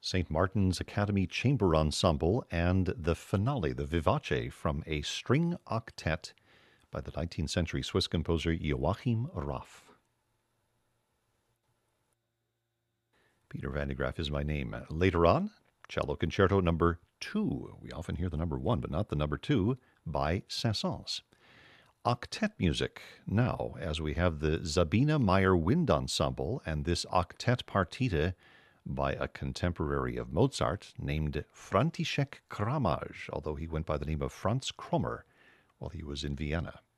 St. Martin's Academy Chamber Ensemble, and the finale, the Vivace, from a string octet by the 19th century Swiss composer Joachim Raff. Peter van de Graaff is my name. Later on, Cello Concerto number 2. We often hear the number 1, but not the number 2, by Saint-Saëns. Octet music now, as we have the Sabine Meyer Wind Ensemble and this octet partita by a contemporary of Mozart named František Kramaj, although he went by the name of Franz Krommer while he was in Vienna.